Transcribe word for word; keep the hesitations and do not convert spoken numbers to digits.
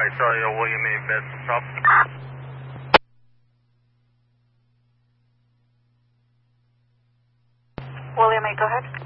Alright, sorry, uh, William A. Bed, stop. William A, go ahead.